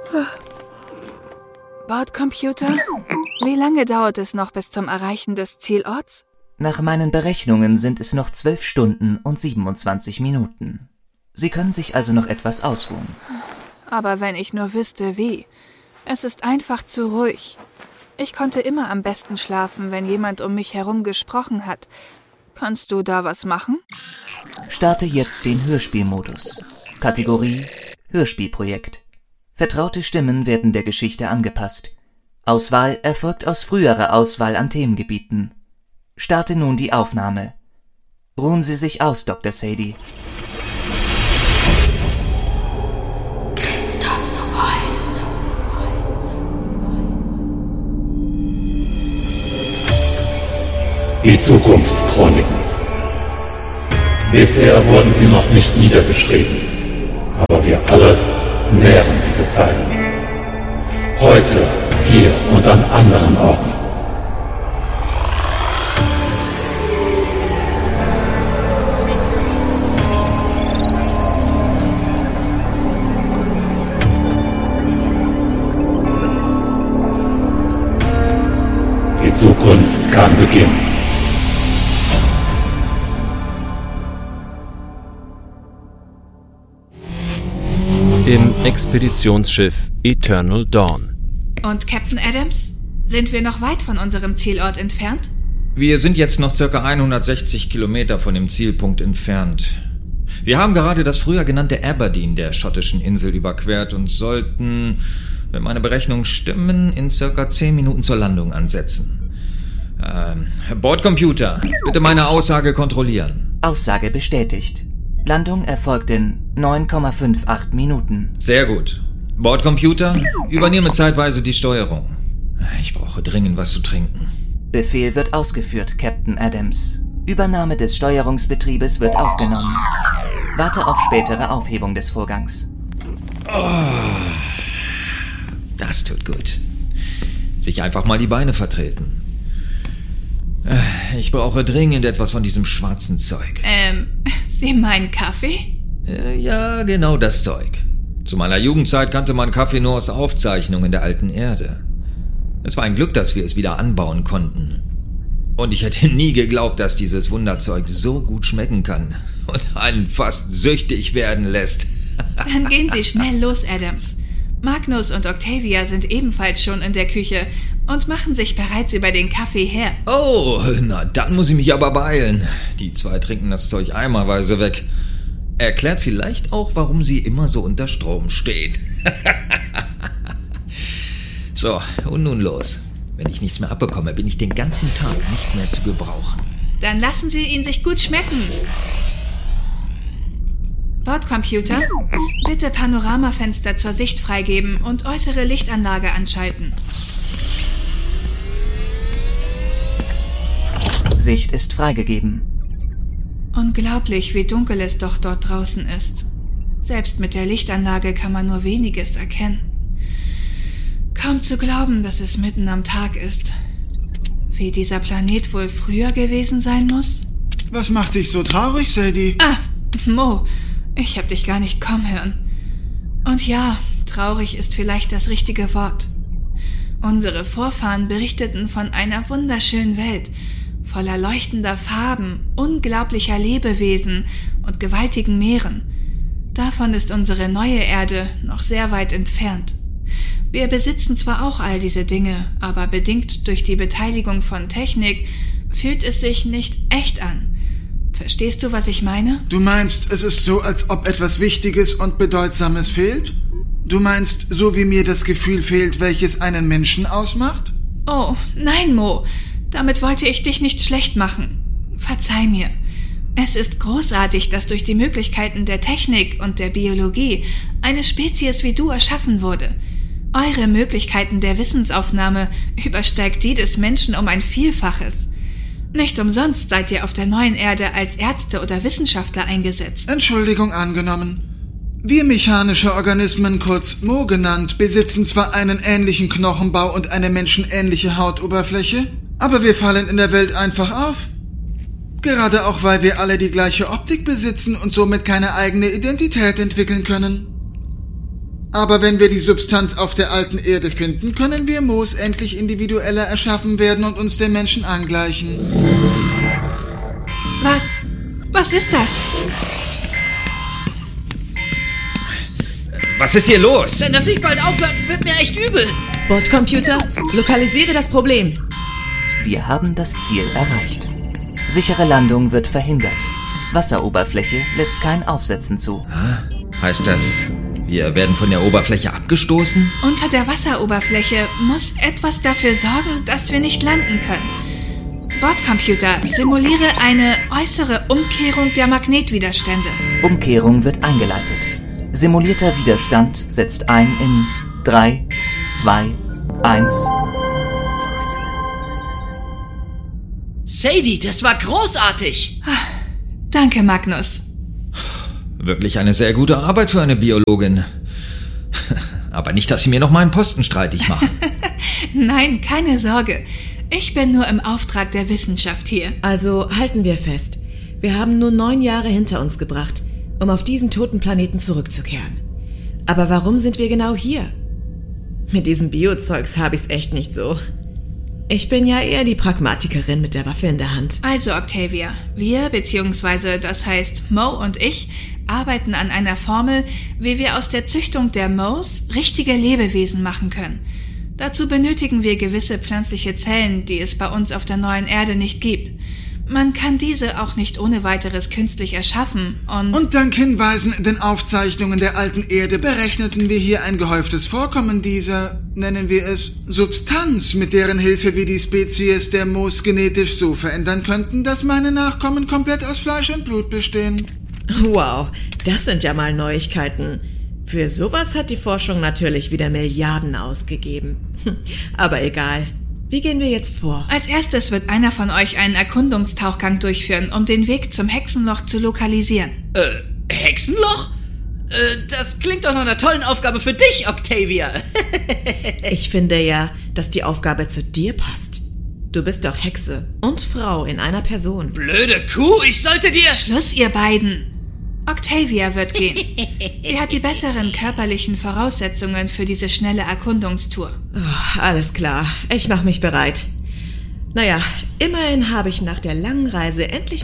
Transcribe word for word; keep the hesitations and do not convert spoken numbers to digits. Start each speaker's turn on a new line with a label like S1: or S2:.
S1: Bordcomputer, wie lange dauert es noch bis zum Erreichen des Zielorts?
S2: Nach meinen Berechnungen sind es noch zwölf Stunden und siebenundzwanzig Minuten. Sie können sich also noch etwas ausruhen.
S1: Aber wenn ich nur wüsste, wie. Es ist einfach zu ruhig. Ich konnte immer am besten schlafen, wenn jemand um mich herum gesprochen hat. Kannst du da was machen?
S2: Starte jetzt den Hörspielmodus. Kategorie Hörspielprojekt. Vertraute Stimmen werden der Geschichte angepasst. Auswahl erfolgt aus früherer Auswahl an Themengebieten. Starte nun die Aufnahme. Ruhen Sie sich aus, Doktor Sadie.
S3: Christoph Sobold.
S4: Die Zukunftschroniken. Bisher wurden sie noch nicht niedergeschrieben, aber wir alle nähren diese Zeiten. Heute, hier und an anderen Orten. Die Zukunft kann beginnen.
S5: Im Expeditionsschiff Eternal Dawn.
S1: Und Captain Adams? Sind wir noch weit von unserem Zielort entfernt?
S6: Wir sind jetzt noch ca. hundertsechzig Kilometer von dem Zielpunkt entfernt. Wir haben gerade das früher genannte Aberdeen der schottischen Insel überquert und sollten, wenn meine Berechnungen stimmen, in ca. zehn Minuten zur Landung ansetzen. Ähm, Bordcomputer, bitte meine Aussage kontrollieren.
S2: Aussage bestätigt. Landung erfolgt in neun Komma achtundfünfzig Minuten.
S6: Sehr gut. Bordcomputer, übernehme zeitweise die Steuerung. Ich brauche dringend was zu trinken.
S2: Befehl wird ausgeführt, Captain Adams. Übernahme des Steuerungsbetriebes wird aufgenommen. Warte auf spätere Aufhebung des Vorgangs.
S6: Oh, das tut gut. Sich einfach mal die Beine vertreten. Ich brauche dringend etwas von diesem schwarzen Zeug.
S1: Ähm, Sie meinen Kaffee?
S6: Äh, ja, genau das Zeug. Zu meiner Jugendzeit kannte man Kaffee nur aus Aufzeichnungen der alten Erde. Es war ein Glück, dass wir es wieder anbauen konnten. Und ich hätte nie geglaubt, dass dieses Wunderzeug so gut schmecken kann und einen fast süchtig werden lässt.
S1: Dann gehen Sie schnell los, Adams. Magnus und Octavia sind ebenfalls schon in der Küche und machen sich bereits über den Kaffee her.
S6: Oh, na dann muss ich mich aber beeilen. Die zwei trinken das Zeug eimerweise weg. Erklärt vielleicht auch, warum sie immer so unter Strom stehen. So, und nun los. Wenn ich nichts mehr abbekomme, bin ich den ganzen Tag nicht mehr zu gebrauchen.
S1: Dann lassen Sie ihn sich gut schmecken. Bordcomputer, bitte Panoramafenster zur Sicht freigeben und äußere Lichtanlage anschalten.
S2: Sicht ist freigegeben.
S1: Unglaublich, wie dunkel es doch dort draußen ist. Selbst mit der Lichtanlage kann man nur weniges erkennen. Kaum zu glauben, dass es mitten am Tag ist. Wie dieser Planet wohl früher gewesen sein muss?
S7: Was macht dich so traurig, Sadie?
S1: Ah, Mo. Ich hab dich gar nicht kommen hören. Und ja, traurig ist vielleicht das richtige Wort. Unsere Vorfahren berichteten von einer wunderschönen Welt, voller leuchtender Farben, unglaublicher Lebewesen und gewaltigen Meeren. Davon ist unsere neue Erde noch sehr weit entfernt. Wir besitzen zwar auch all diese Dinge, aber bedingt durch die Beteiligung von Technik fühlt es sich nicht echt an. Verstehst du, was ich meine?
S7: Du meinst, es ist so, als ob etwas Wichtiges und Bedeutsames fehlt? Du meinst, so wie mir das Gefühl fehlt, welches einen Menschen ausmacht?
S1: Oh, nein, Mo. Damit wollte ich dich nicht schlecht machen. Verzeih mir. Es ist großartig, dass durch die Möglichkeiten der Technik und der Biologie eine Spezies wie du erschaffen wurde. Eure Möglichkeiten der Wissensaufnahme übersteigt die des Menschen um ein Vielfaches. Nicht umsonst seid ihr auf der neuen Erde als Ärzte oder Wissenschaftler eingesetzt.
S7: Entschuldigung angenommen. Wir mechanische Organismen, kurz Mo genannt, besitzen zwar einen ähnlichen Knochenbau und eine menschenähnliche Hautoberfläche, aber wir fallen in der Welt einfach auf. Gerade auch, weil wir alle die gleiche Optik besitzen und somit keine eigene Identität entwickeln können. Aber wenn wir die Substanz auf der alten Erde finden, können wir Moos endlich individueller erschaffen werden und uns den Menschen angleichen.
S1: Was? Was ist das?
S6: Was ist hier los?
S3: Wenn das nicht bald aufhört, wird mir echt übel. Bordcomputer, lokalisiere das Problem.
S2: Wir haben das Ziel erreicht. Sichere Landung wird verhindert. Wasseroberfläche lässt kein Aufsetzen zu.
S6: Ah, heißt das, wir werden von der Oberfläche abgestoßen?
S1: Unter der Wasseroberfläche muss etwas dafür sorgen, dass wir nicht landen können. Bordcomputer, simuliere eine äußere Umkehrung der Magnetwiderstände.
S2: Umkehrung wird eingeleitet. Simulierter Widerstand setzt ein in drei, zwei, eins.
S3: Sadie, das war großartig.
S1: Danke, Magnus.
S6: Wirklich eine sehr gute Arbeit für eine Biologin. Aber nicht, dass Sie mir noch meinen Posten streitig machen.
S1: Nein, keine Sorge. Ich bin nur im Auftrag der Wissenschaft hier.
S8: Also halten wir fest. Wir haben nur neun Jahre hinter uns gebracht, um auf diesen toten Planeten zurückzukehren. Aber warum sind wir genau hier? Mit diesem Biozeugs habe ich's echt nicht so. Ich bin ja eher die Pragmatikerin mit der Waffe in der Hand.
S1: Also, Octavia, wir, beziehungsweise das heißt Mo und ich, arbeiten an einer Formel, wie wir aus der Züchtung der Moos richtige Lebewesen machen können. Dazu benötigen wir gewisse pflanzliche Zellen, die es bei uns auf der neuen Erde nicht gibt. Man kann diese auch nicht ohne weiteres künstlich erschaffen und...
S7: Und dank Hinweisen in den Aufzeichnungen der alten Erde berechneten wir hier ein gehäuftes Vorkommen dieser, nennen wir es, Substanz, mit deren Hilfe wir die Spezies der Moos genetisch so verändern könnten, dass meine Nachkommen komplett aus Fleisch und Blut bestehen.
S8: Wow, das sind ja mal Neuigkeiten. Für sowas hat die Forschung natürlich wieder Milliarden ausgegeben. Aber egal. Wie gehen wir jetzt vor?
S1: Als erstes wird einer von euch einen Erkundungstauchgang durchführen, um den Weg zum Hexenloch zu lokalisieren.
S3: Äh, Hexenloch? Äh, das klingt doch nach einer tollen Aufgabe für dich, Octavia.
S8: Ich finde ja, dass die Aufgabe zu dir passt. Du bist doch Hexe und Frau in einer Person.
S3: Blöde Kuh, ich sollte dir...
S1: Schluss, ihr beiden! Octavia wird gehen. Sie hat die besseren körperlichen Voraussetzungen für diese schnelle Erkundungstour.
S8: Oh, alles klar, ich mache mich bereit. Naja, immerhin habe ich nach der langen Reise endlich